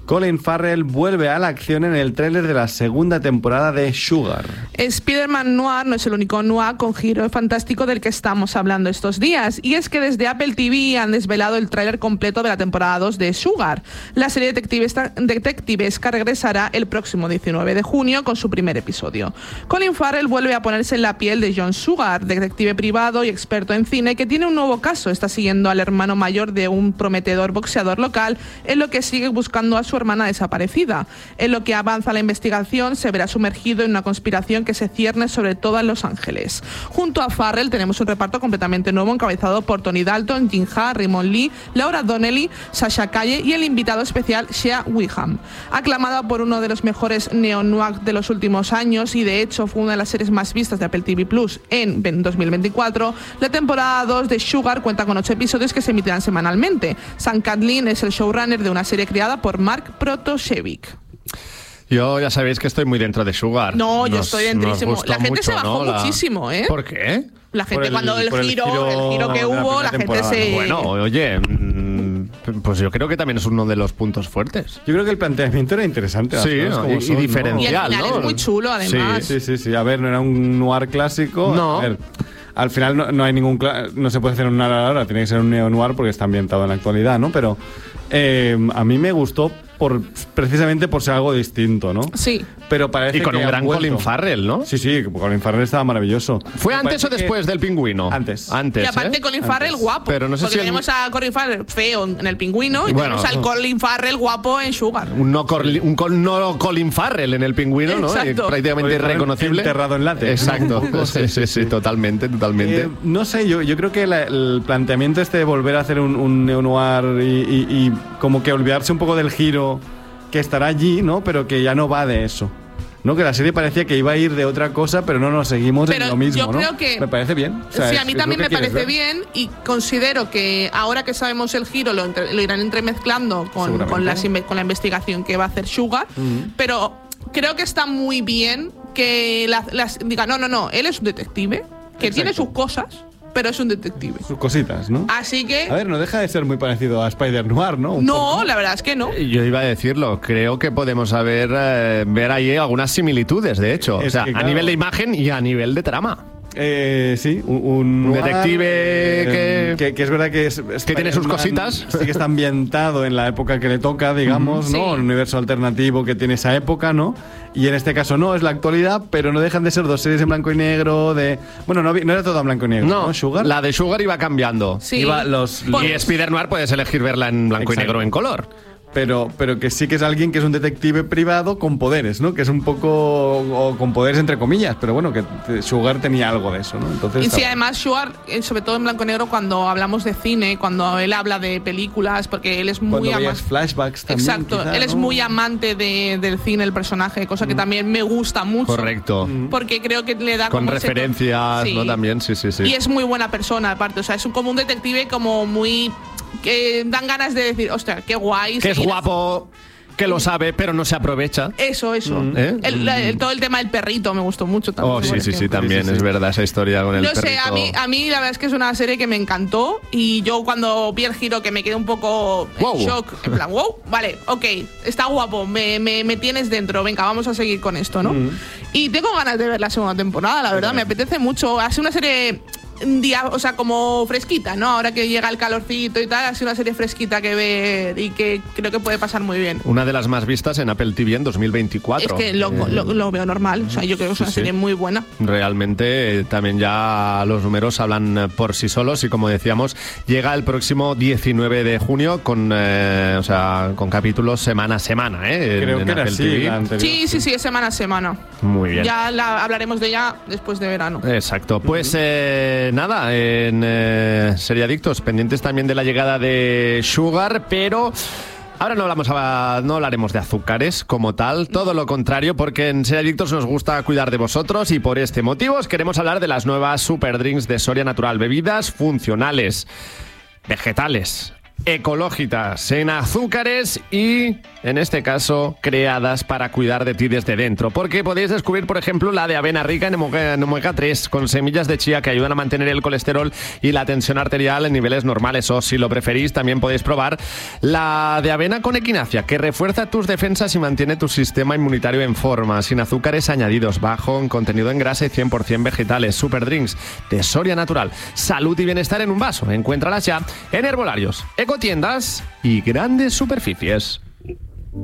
Colin Farrell vuelve a la acción en el tráiler de la segunda temporada de Sugar. Spider-Man Noir no es el único noir con giro fantástico del que estamos hablando estos días, y es que desde Apple TV han desvelado el tráiler completo de la temporada 2 de Sugar. La serie detectivesca regresará el próximo 19 de junio con su primer episodio. Colin Farrell vuelve a ponerse en la piel de John Sugar, detective privado y experto en cine que tiene un nuevo caso. Está siguiendo al hermano mayor de un prometedor boxeador local, en lo que sigue buscando a su hermana desaparecida. En lo que avanza la investigación, se verá sumergido en una conspiración que se cierne sobre todo en Los Ángeles. Junto a Farrell tenemos un reparto completamente nuevo encabezado por Tony Dalton, Jin Ha, Raymond Lee, Laura Donnelly, Sasha Calle y el invitado especial Shea Whigham. Aclamada por uno de los mejores neo-noir de los últimos años y de hecho fue una de las series más vistas de Apple TV Plus en 2024, la temporada 2 de Sugar cuenta con 8 episodios que se emitirán semanalmente. Sam Catlin es el showrunner de una serie creada por Mark Protasevich. Yo ya sabéis que estoy muy dentro de Sugar. No, yo estoy dentrísimo. La gente mucho, se bajó ¿no? muchísimo, ¿eh? ¿Por qué? La gente cuando el giro que hubo, la gente se... Bueno, oye, pues yo creo que también es uno de los puntos fuertes. Yo creo que el planteamiento era interesante. Sí, y diferencial, ¿no? Y al final es muy chulo, además. Sí. A ver, no era un noir clásico. No. A ver, al final no hay no se puede hacer un noir ahora, tiene que ser un neo-noir porque está ambientado en la actualidad, ¿no? Pero a mí me gustó precisamente por ser algo distinto, ¿no? Sí. Pero parece y con un gran Colin Farrell, ¿no? Sí, Colin Farrell estaba maravilloso. ¿Fue antes o después del Pingüino? Antes. Y aparte Colin Farrell guapo. Pero no sé porque si tenemos a Colin Farrell feo en el Pingüino y tenemos al Colin Farrell guapo en Sugar. Un no Colin Farrell en el Pingüino, ¿no? Prácticamente irreconocible. Enterrado en látex. Exacto. Sí, totalmente. No sé, yo creo que el planteamiento de volver a hacer un neo-noir y como que olvidarse un poco del giro que estará allí, ¿no? Pero que ya no va de eso, ¿no? Que la serie parecía que iba a ir de otra cosa, pero no, seguimos en lo mismo, yo creo que me parece bien. O sea, sí, a mí también me parece bien y considero que ahora que sabemos el giro lo irán entremezclando con la investigación que va a hacer Sugar, pero creo que está muy bien que diga, no, él es un detective que tiene sus cosas, pero es un detective. Sus cositas, ¿no? Así que... A ver, no deja de ser muy parecido a Spider-Noir, ¿no? No, la verdad es que no. Yo iba a decirlo, creo que podemos ver ahí algunas similitudes, de hecho. O sea, a nivel de imagen y a nivel de trama. Sí, un detective que es verdad que que tiene sus cositas. Sí que está ambientado en la época que le toca, digamos, ¿no? Un universo alternativo que tiene esa época, ¿no? Y en este caso no, es la actualidad, pero no dejan de ser dos series en blanco y negro Bueno, no era todo en blanco y negro, ¿no? Sugar. La de Sugar iba cambiando. Sí. Y Spider-Noir puedes elegir verla en blanco y negro o en color. Pero que sí que es alguien que es un detective privado con poderes, ¿no? Que es un poco... o con poderes entre comillas, pero bueno, que Sugar tenía algo de eso, ¿no? Entonces, y sí, además Sugar, sobre todo en blanco y negro, cuando hablamos de cine, cuando él habla de películas, porque él es muy amante... flashbacks también. Exacto, quizá, él es muy amante del cine, el personaje, cosa que también me gusta mucho. Correcto. Porque creo que le da con como referencias, sí. ¿no? También, sí. Y es muy buena persona, aparte, o sea, es como un detective como muy... que dan ganas de decir, hostia, qué guay. Que es guapo, que lo sabe, pero no se aprovecha. Eso. Todo el tema del perrito me gustó mucho también. Sí, también es verdad esa historia con el perrito. No sé, a mí la verdad es que es una serie que me encantó y yo cuando vi el giro que me quedé un poco en shock, en plan, vale, ok, está guapo, me tienes dentro, venga, vamos a seguir con esto, ¿no? Y tengo ganas de ver la segunda temporada, la verdad, me apetece mucho. Hace una serie... o sea, como fresquita, ¿no? Ahora que llega el calorcito y tal, ha sido una serie fresquita que ver y que creo que puede pasar muy bien. Una de las más vistas en Apple TV en 2024. Es que lo veo normal, o sea, yo creo que es una serie muy buena. Realmente también ya los números hablan por sí solos y como decíamos, llega el próximo 19 de junio con capítulos semana a semana, Creo que era Apple así, TV. Sí, es semana a semana. Muy bien. Ya hablaremos de ella después de verano. Exacto, pues nada, en Seriadictos, pendientes también de la llegada de Sugar, pero ahora no hablaremos de azúcares como tal, todo lo contrario, porque en Seriadictos nos gusta cuidar de vosotros y por este motivo os queremos hablar de las nuevas Super Drinks de Soria Natural, bebidas funcionales, vegetales, ecológicas, sin azúcares y, en este caso, creadas para cuidar de ti desde dentro. Porque podéis descubrir, por ejemplo, la de avena rica en omega 3 con semillas de chía que ayudan a mantener el colesterol y la tensión arterial en niveles normales. O, si lo preferís, también podéis probar la de avena con equinacia, que refuerza tus defensas y mantiene tu sistema inmunitario en forma, sin azúcares añadidos, bajo en contenido en grasa y 100% vegetales. Super drinks de Soria Natural. Salud y bienestar en un vaso. Encuéntralas ya en herbolarios, ecotiendas y grandes superficies.